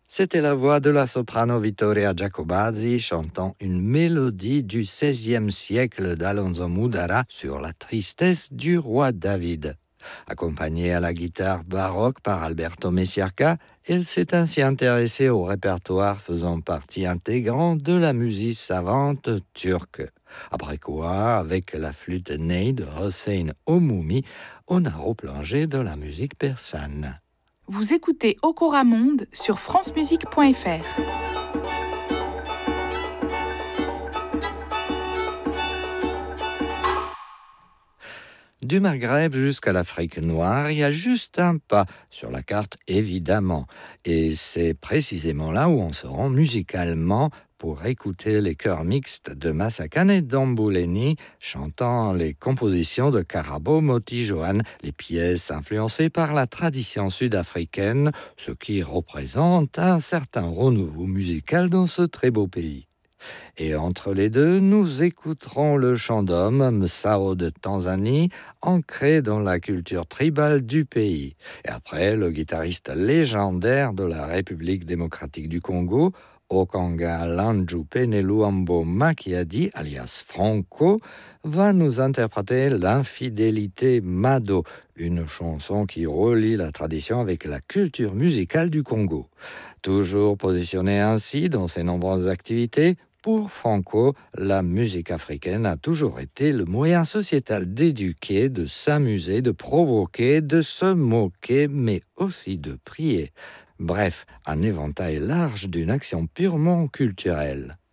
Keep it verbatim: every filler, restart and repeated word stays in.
C'était la voix de la soprano Vittoria Giacobazzi chantant une mélodie du seizième siècle d'Alonso Mudara sur la tristesse du roi David. Accompagnée à la guitare baroque par Alberto Messiarca, elle s'est ainsi intéressée au répertoire faisant partie intégrante de la musique savante turque. Après quoi, avec la flûte ney de Hossein Omoumi, on a replongé dans la musique persane. Vous écoutez Okora Monde sur francemusique point f r. Du Maghreb jusqu'à l'Afrique noire, il y a juste un pas sur la carte, évidemment. Et c'est précisément là où on se rend musicalement pour écouter les chœurs mixtes de Masakan et d'Ambouleni chantant les compositions de Karabo Moti Johan, les pièces influencées par la tradition sud-africaine, ce qui représente un certain renouveau musical dans ce très beau pays. Et entre les deux, nous écouterons le chant d'homme Msao de Tanzanie, ancré dans la culture tribale du pays. Et après, le guitariste légendaire de la République démocratique du Congo, Okanga Landjupene Luambo Makiadi, alias Franco, va nous interpréter l'Infidélité Mado, une chanson qui relie la tradition avec la culture musicale du Congo. Toujours positionné ainsi dans ses nombreuses activités, pour Franco, la musique africaine a toujours été le moyen sociétal d'éduquer, de s'amuser, de provoquer, de se moquer, mais aussi de prier. Bref, un éventail large d'une action purement culturelle.